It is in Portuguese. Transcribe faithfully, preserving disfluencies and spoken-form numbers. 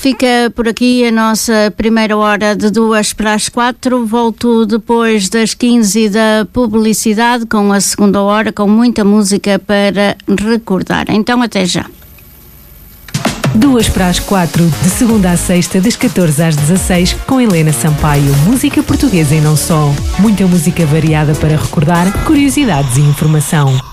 Fica por aqui a nossa primeira hora de duas para as quatro. Volto depois das quinze da publicidade com a segunda hora, com muita música para recordar. Então, até já. Duas para as quatro, de segunda à sexta, das catorze às dezasseis, com Helena Sampaio. Música portuguesa e não só. Muita música variada para recordar, curiosidades e informação.